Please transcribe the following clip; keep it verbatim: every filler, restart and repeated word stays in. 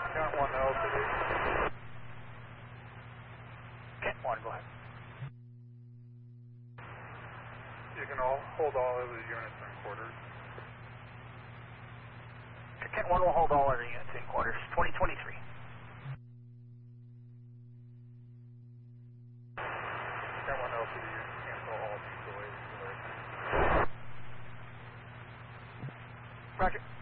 Count one L C D. Kent one, go ahead. You can all hold all of the units in quarters. Kent one will hold all other units in quarters. twenty twenty-three. Count one L C D, you can cancel all these delays. Roger.